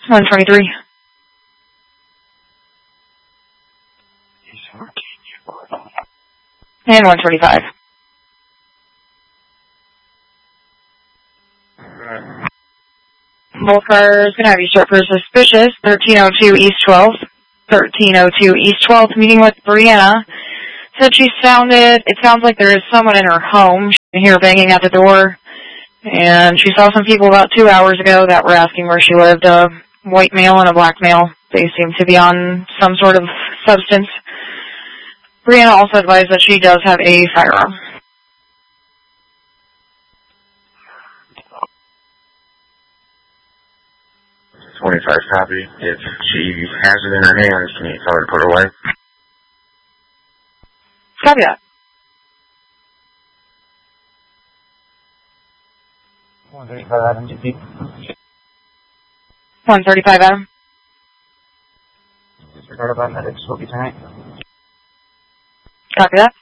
123. And 125. Both cars going to have you start for suspicious. 1302 East 12th. 1302 East 12th, meeting with Brianna. Said it sounds like there is someone in her home. She can hear banging at the door. And she saw some people about 2 hours ago that were asking where she lived. A white male and a black male. They seem to be on some sort of substance. Brianna also advised that she does have a firearm. Copy. If she has it in her hands, can you tell her to put it away? Copy that. 135 Adam, GP. 135 Adam. Disregard about medics, will be tonight. Copy that.